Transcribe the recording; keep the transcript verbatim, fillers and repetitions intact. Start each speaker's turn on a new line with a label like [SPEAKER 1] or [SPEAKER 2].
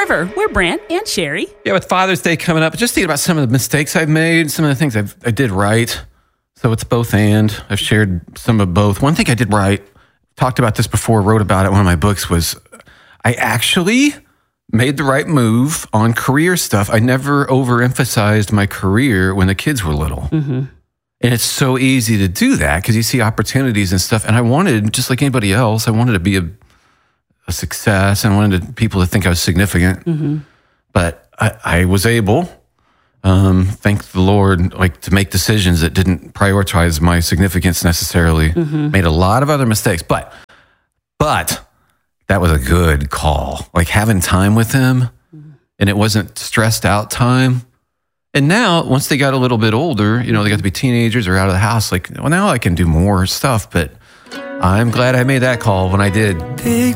[SPEAKER 1] Trevor, we're Brant and Sherry.
[SPEAKER 2] Yeah, with Father's Day coming up, just thinking about some of the mistakes I've made, some of the things I've, I did right. So it's both and. I've shared some of both. One thing I did right, talked about this before, wrote about it in one of my books, was I actually made the right move on career stuff. I never overemphasized my career when the kids were little.
[SPEAKER 1] Mm-hmm.
[SPEAKER 2] And it's so easy to do that because you see opportunities and stuff. And I wanted, just like anybody else, I wanted to be a, a success and I wanted people to think I was significant.
[SPEAKER 1] Mm-hmm.
[SPEAKER 2] But I, I was able, um, thank the Lord, like to make decisions that didn't prioritize my significance necessarily.
[SPEAKER 1] Mm-hmm.
[SPEAKER 2] Made a lot of other mistakes, but, but that was a good call. Like having time with him, and it wasn't stressed out time. And now, once they got a little bit older, you know, they got to be teenagers or out of the house. Like, well, now I can do more stuff. But I'm glad I made that call when I did.
[SPEAKER 3] Big